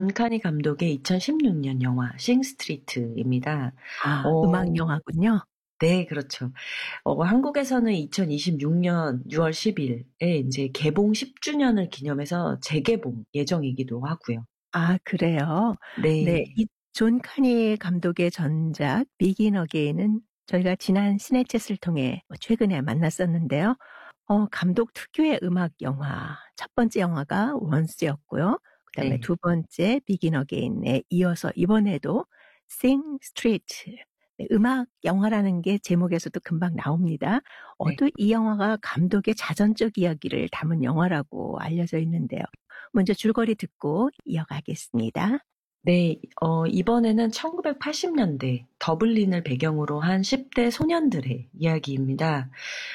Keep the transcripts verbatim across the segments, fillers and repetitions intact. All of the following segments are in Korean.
존 카니 감독의 이천십육 년 영화 싱스트리트입니다. 아, 어, 음악 영화군요. 네, 그렇죠. 어, 한국에서는 이천이십육 년 유월 십일에 이제 개봉 십 주년을 기념해서 재개봉 예정이기도 하고요. 아, 그래요? 네. 네, 이 존 카니 감독의 전작 비긴 어게인은 저희가 지난 시네챗을 통해 최근에 만났었는데요. 어, 감독 특유의 음악 영화, 첫 번째 영화가 원스였고요. 그 다음에 네. 두 번째 비긴 어게인에 이어서 이번에도 Sing Street, 네, 음악 영화라는 게 제목에서도 금방 나옵니다. 어, 네. 또 이 영화가 감독의 자전적 이야기를 담은 영화라고 알려져 있는데요. 먼저 줄거리 듣고 이어가겠습니다. 네, 어, 이번에는 천구백팔십 년대 더블린을 배경으로 한 십 대 소년들의 이야기입니다.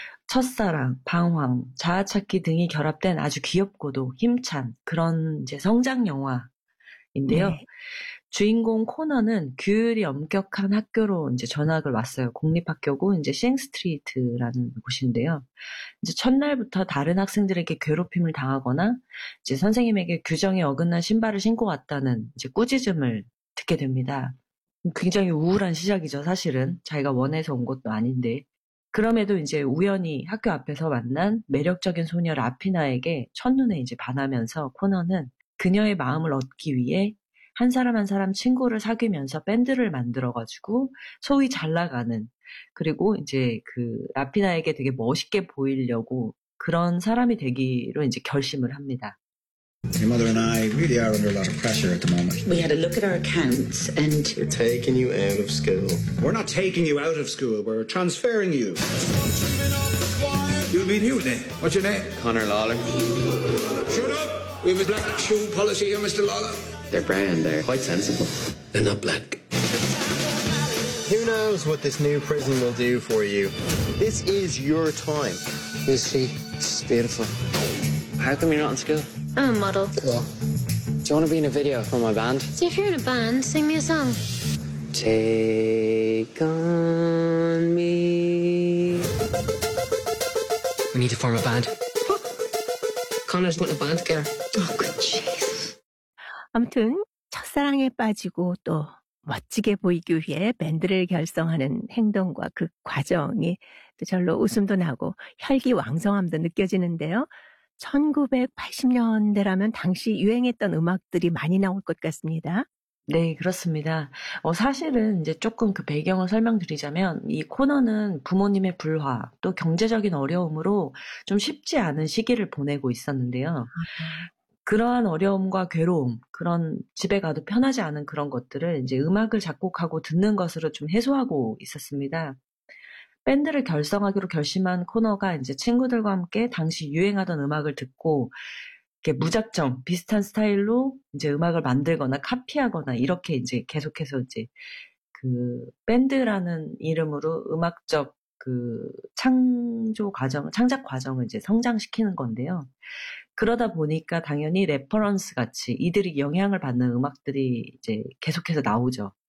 첫사랑, 방황, 자아찾기 등이 결합된 아주 귀엽고도 힘찬 그런 이제 성장 영화인데요. 네. 주인공 코너는 규율이 엄격한 학교로 이제 전학을 왔어요. 공립학교고 이제 싱스트리트라는 곳인데요. 이제 첫날부터 다른 학생들에게 괴롭힘을 당하거나 이제 선생님에게 규정에 어긋난 신발을 신고 왔다는 이제 꾸짖음을 듣게 됩니다. 굉장히 우울한 시작이죠, 사실은. 자기가 원해서 온 것도 아닌데. 그럼에도 이제 우연히 학교 앞에서 만난 매력적인 소녀 라피나에게 첫눈에 이제 반하면서 코너는 그녀의 마음을 얻기 위해 한 사람 한 사람 친구를 사귀면서 밴드를 만들어가지고 소위 잘 나가는, 그리고 이제 그 라피나에게 되게 멋있게 보이려고 그런 사람이 되기로 이제 결심을 합니다. Your mother and I really are under a lot of pressure at the moment. We had a look at our accounts and... We're taking you out of school. We're not taking you out of school, we're transferring you. You'll be new then. What's your name? Connor Lawler. Shut up! We have a black shoe policy here, Mister Lawler. They're brown, they're quite sensible. They're not black. Who knows what this new prison will do for you? This is your time. Is she? She's beautiful. How come you're not in school? I'm a model. Cool. Do you want to be in a video for my band? So if you're in a band, sing me a song. Take on me. We need to form a band. Connor's putting a band together. Oh, good Jesus. 아무튼 첫사랑에 빠지고 또 멋지게 보이기 위해 밴드를 결성하는 행동과 그 과정이 또 절로 웃음도 나고 혈기왕성함도 느껴지는데요. 천구백팔십 년대라면 당시 유행했던 음악들이 많이 나올 것 같습니다. 네, 그렇습니다. 어, 사실은 이제 조금 그 배경을 설명드리자면 이 코너는 부모님의 불화, 또 경제적인 어려움으로 좀 쉽지 않은 시기를 보내고 있었는데요. 아, 그러한 어려움과 괴로움, 그런 집에 가도 편하지 않은 그런 것들을 이제 음악을 작곡하고 듣는 것으로 좀 해소하고 있었습니다. 밴드를 결성하기로 결심한 코너가 이제 친구들과 함께 당시 유행하던 음악을 듣고 이렇게 무작정 비슷한 스타일로 이제 음악을 만들거나 카피하거나 이렇게 이제 계속해서 이제 그 밴드라는 이름으로 음악적 그 창조 과정, 창작 과정을 이제 성장시키는 건데요. 그러다 보니까 당연히 레퍼런스 같이 이들이 영향을 받는 음악들이 이제 계속해서 나오죠.